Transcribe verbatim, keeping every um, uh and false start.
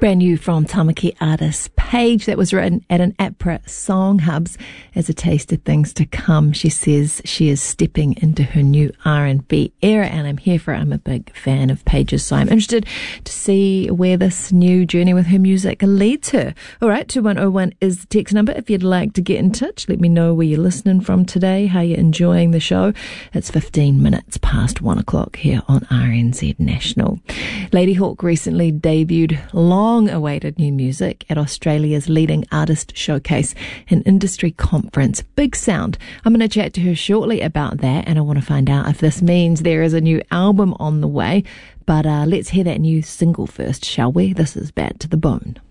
Brand new from Tamaki artist Paige, that was written at an APRA Song Hubs as a taste of things to come. She says she is stepping into her new R and B era, and I'm here for it. I'm a big fan of Paige's, so I'm interested to see where this new journey with her music leads her. All right, two one oh one is the text number if you'd like to get in touch. Let me know where you're listening from today, how you're enjoying the show. It's fifteen minutes past one o'clock here on R N Z National. Ladyhawke recently debuted long-awaited new music at Australia's leading artist showcase and industry conference, Big Sound. I'm going to chat to her shortly about that, and I want to find out if this means there is a new album on the way. But uh, let's hear that new single first, shall we? This is Bad to the Bone.